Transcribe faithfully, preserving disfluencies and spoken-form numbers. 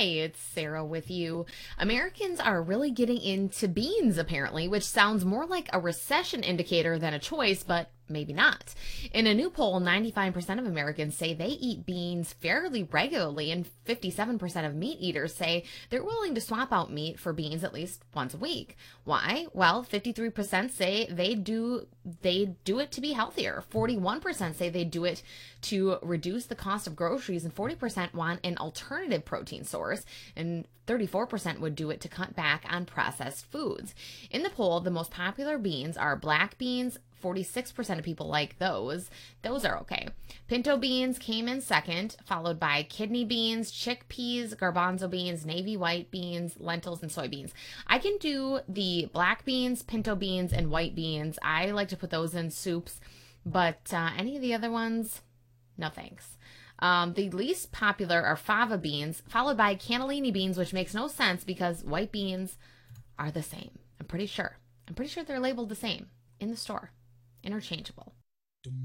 Hey, it's Sarah with you. Americans are really getting into beans, apparently, which sounds more like a recession indicator than a choice, but maybe not. In a new poll, ninety-five percent of Americans say they eat beans fairly regularly, and fifty-seven percent of meat eaters say they're willing to swap out meat for beans at least once a week. Why? Well, fifty-three percent say they do they do it to be healthier. forty-one percent say they do it to reduce the cost of groceries, and forty percent want an alternative protein source, and thirty-four percent would do it to cut back on processed foods. In the poll, the most popular beans are black beans. forty-six percent of people like those. Those are okay. Pinto beans came in second, followed by kidney beans, chickpeas, garbanzo beans, navy white beans, lentils, and soybeans. I can do the black beans, pinto beans, and white beans. I like to put those in soups, but uh, any of the other ones, no thanks. Um, the least popular are fava beans, followed by cannellini beans, which makes no sense because white beans are the same. I'm pretty sure. I'm pretty sure they're labeled the same in the store. Interchangeable.